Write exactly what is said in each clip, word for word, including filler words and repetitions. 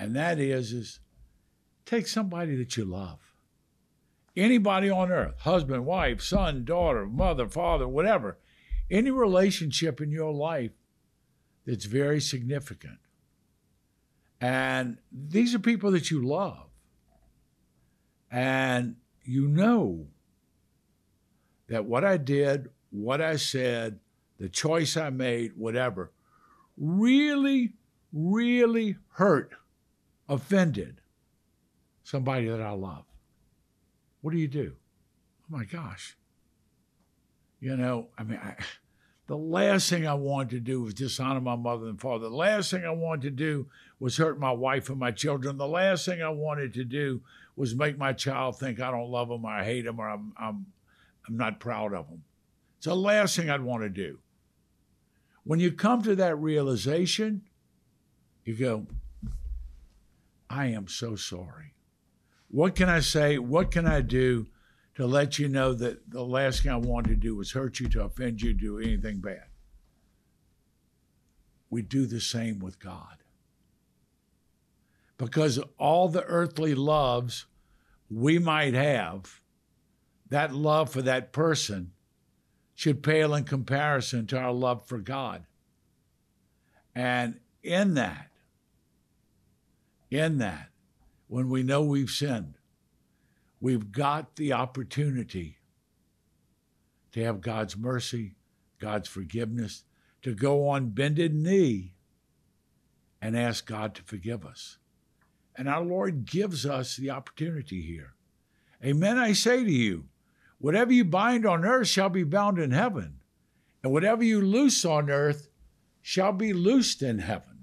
And that is, is take somebody that you love. Anybody on earth, husband, wife, son, daughter, mother, father, whatever, any relationship in your life that's very significant. And these are people that you love. And you know that what I did, what I said, the choice I made, whatever, really, really hurt, offended somebody that I love. What do you do? Oh my gosh. You know, I mean, I, the last thing I wanted to do was dishonor my mother and father. The last thing I wanted to do was hurt my wife and my children. The last thing I wanted to do was make my child think I don't love him or I hate him or I'm, I'm, I'm not proud of him. It's the last thing I'd want to do. When you come to that realization, you go, I am so sorry. What can I say? What can I do to let you know that the last thing I wanted to do was hurt you, to offend you, do anything bad? We do the same with God. Because all the earthly loves we might have, that love for that person should pale in comparison to our love for God. And in that, in that, when we know we've sinned, we've got the opportunity to have God's mercy, God's forgiveness, to go on bended knee and ask God to forgive us. And our Lord gives us the opportunity here. Amen, I say to you, whatever you bind on earth shall be bound in heaven, and whatever you loose on earth shall be loosed in heaven.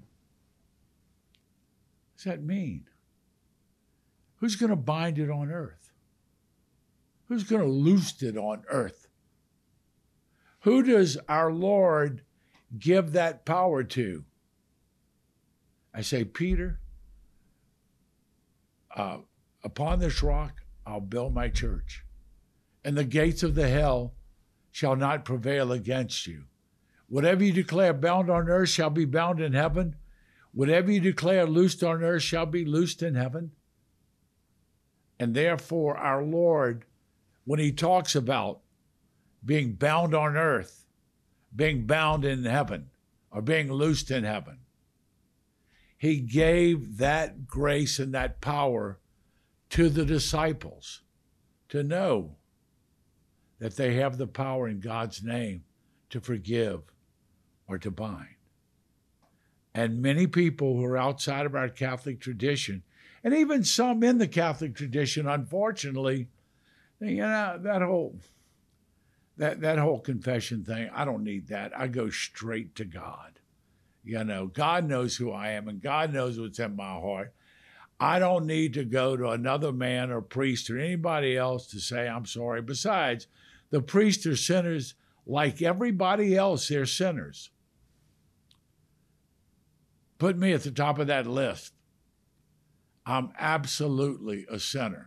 What does that mean? Who's going to bind it on earth? Who's going to loose it on earth? Who does our Lord give that power to? I say, Peter, uh, upon this rock I'll build my church, and the gates of the hell shall not prevail against you. Whatever you declare bound on earth shall be bound in heaven. Whatever you declare loosed on earth shall be loosed in heaven. And therefore, our Lord, when he talks about being bound on earth, being bound in heaven, or being loosed in heaven, he gave that grace and that power to the disciples to know that they have the power in God's name to forgive or to bind. And many people who are outside of our Catholic tradition, and even some in the Catholic tradition, unfortunately, you know, that whole that that whole confession thing, I don't need that. I go straight to God. You know, God knows who I am, and God knows what's in my heart. I don't need to go to another man or priest or anybody else to say I'm sorry. Besides, the priests are sinners like everybody else. They're sinners. Put me at the top of that list. I'm absolutely a sinner.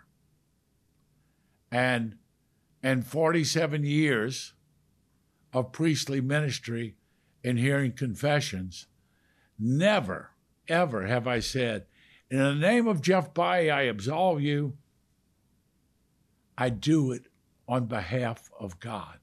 And in forty-seven years of priestly ministry and hearing confessions, never, ever have I said, in the name of Jeff Baye, I absolve you. I do it on behalf of God.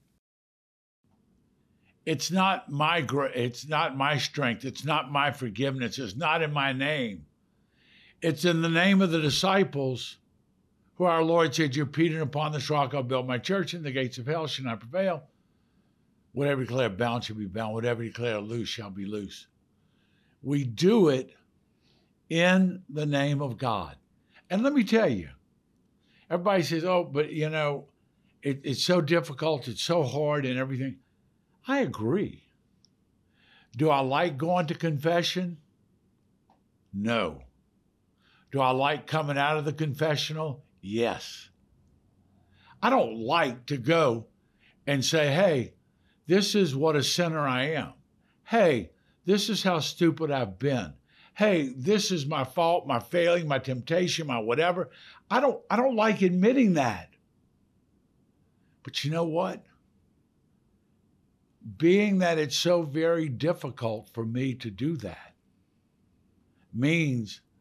It's not my gra- it's not my strength. It's not my forgiveness. It's not in my name. It's in the name of the disciples who our Lord said, you're Peter, and upon this rock I'll build my church, and the gates of hell shall not prevail. Whatever you declare bound shall be bound. Whatever you declare loose shall be loose. We do it in the name of God. And let me tell you, everybody says, oh, but you know, it, it's so difficult, it's so hard and everything. I agree. Do I like going to confession? No. Do I like coming out of the confessional? Yes. I don't like to go and say, hey, this is what a sinner I am. Hey, this is how stupid I've been. Hey, this is my fault, my failing, my temptation, my whatever. I don't, I don't like admitting that. But you know what? Being that it's so very difficult for me to do that means